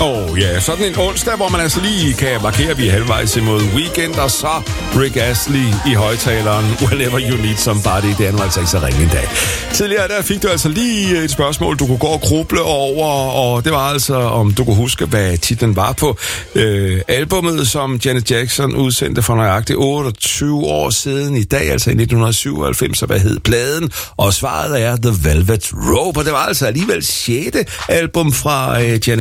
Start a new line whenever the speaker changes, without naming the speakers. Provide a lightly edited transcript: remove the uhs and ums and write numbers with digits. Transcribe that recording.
Ja, sådan en onsdag, hvor man altså lige kan markere, at vi er halvvejs imod weekend, og så Rick Astley i højtaleren, Whenever You Need Somebody. Det er nu altså ikke så ringe en dag. Tidligere der fik du altså lige et spørgsmål, du kunne gå og gruble over, og det var altså, om du kunne huske, hvad titlen var på albummet, som Janet Jackson udsendte for nøjagtigt 28 år siden i dag, altså i 1997, så hvad hed pladen? Og svaret er The Velvet Rope, og det var altså alligevel 6. album fra Janet